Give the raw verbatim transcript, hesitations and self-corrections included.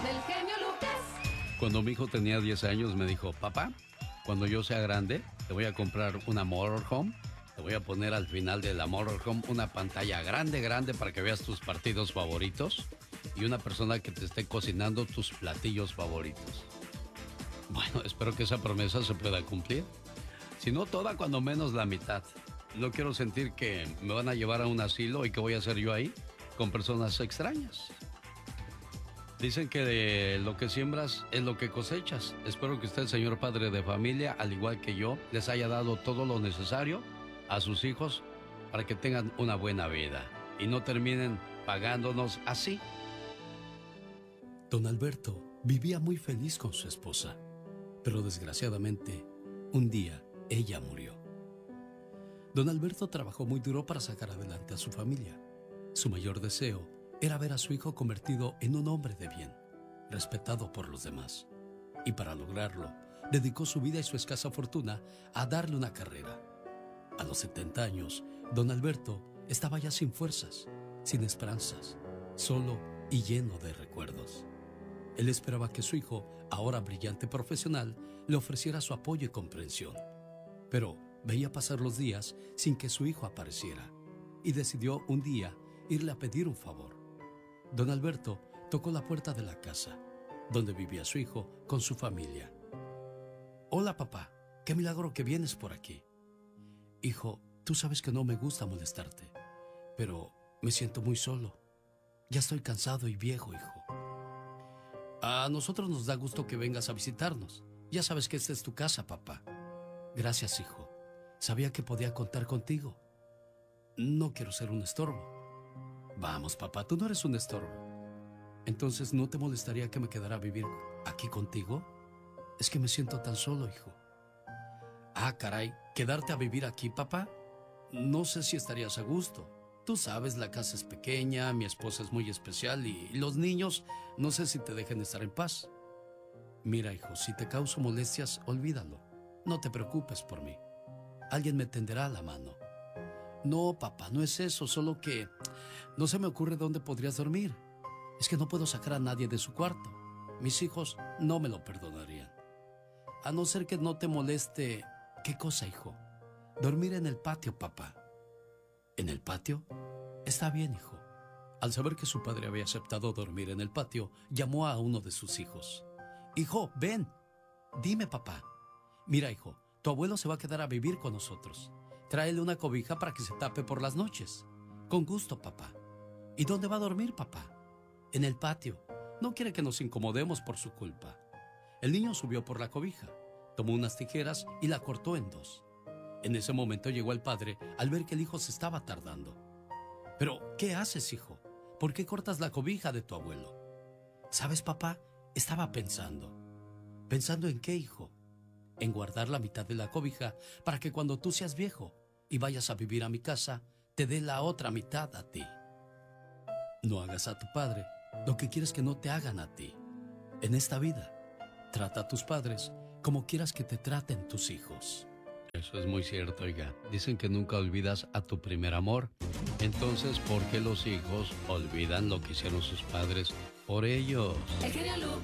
del genio Lucas. Cuando mi hijo tenía diez años me dijo, papá, cuando yo sea grande te voy a comprar una motorhome, te voy a poner al final de la motorhome una pantalla grande, grande para que veas tus partidos favoritos y una persona que te esté cocinando tus platillos favoritos. Bueno, espero que esa promesa se pueda cumplir. Si no toda, cuando menos la mitad. No quiero sentir que me van a llevar a un asilo y que voy a hacer yo ahí con personas extrañas. Dicen que de lo que siembras es lo que cosechas. Espero que usted, señor padre de familia, al igual que yo, les haya dado todo lo necesario a sus hijos para que tengan una buena vida y no terminen pagándonos así. Don Alberto vivía muy feliz con su esposa, pero desgraciadamente, un día ella murió. Don Alberto trabajó muy duro para sacar adelante a su familia. Su mayor deseo era ver a su hijo convertido en un hombre de bien, respetado por los demás. Y para lograrlo, dedicó su vida y su escasa fortuna a darle una carrera. A los setenta años, don Alberto estaba ya sin fuerzas, sin esperanzas, solo y lleno de recuerdos. Él esperaba que su hijo, ahora brillante profesional, le ofreciera su apoyo y comprensión. Pero veía pasar los días sin que su hijo apareciera y decidió un día irle a pedir un favor. Don Alberto tocó la puerta de la casa, donde vivía su hijo con su familia. «Hola, papá, qué milagro que vienes por aquí. Hijo, tú sabes que no me gusta molestarte, pero me siento muy solo. Ya estoy cansado y viejo, hijo. A nosotros nos da gusto que vengas a visitarnos. Ya sabes que esta es tu casa, papá. Gracias, hijo. Sabía que podía contar contigo. No quiero ser un estorbo». «Vamos, papá, tú no eres un estorbo. Entonces, ¿no te molestaría que me quedara a vivir aquí contigo? Es que me siento tan solo, hijo». «Ah, caray, ¿quedarte a vivir aquí, papá? No sé si estarías a gusto. Tú sabes, la casa es pequeña, mi esposa es muy especial y los niños no sé si te dejen estar en paz. Mira, hijo, si te causo molestias, olvídalo. No te preocupes por mí. Alguien me tenderá la mano». «No, papá, no es eso, solo que no se me ocurre dónde podrías dormir. Es que no puedo sacar a nadie de su cuarto. Mis hijos no me lo perdonarían. A no ser que no te moleste». «¿Qué cosa, hijo?» «Dormir en el patio, papá». «¿En el patio? Está bien, hijo». Al saber que su padre había aceptado dormir en el patio, llamó a uno de sus hijos. «Hijo, ven». «Dime, papá». «Mira, hijo, tu abuelo se va a quedar a vivir con nosotros. Tráele una cobija para que se tape por las noches». «Con gusto, papá». «¿Y dónde va a dormir, papá?» «En el patio. No quiere que nos incomodemos por su culpa». El niño subió por la cobija, tomó unas tijeras y la cortó en dos. En ese momento llegó el padre al ver que el hijo se estaba tardando. «¿Pero qué haces, hijo? ¿Por qué cortas la cobija de tu abuelo?» «¿Sabes, papá? Estaba pensando». «¿Pensando en qué, hijo?» «En guardar la mitad de la cobija para que cuando tú seas viejo y vayas a vivir a mi casa, te dé la otra mitad a ti». No hagas a tu padre lo que quieres que no te hagan a ti. En esta vida, trata a tus padres como quieras que te traten tus hijos. Eso es muy cierto, oiga. Dicen que nunca olvidas a tu primer amor. Entonces, ¿por qué los hijos olvidan lo que hicieron sus padres por ellos? El genio Lucas.